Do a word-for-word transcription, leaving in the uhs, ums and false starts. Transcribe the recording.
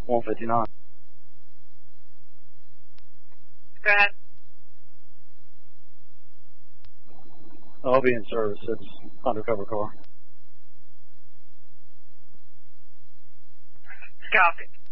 one fifty-nine. Go ahead. I'll be in service. It's undercover car. Copy.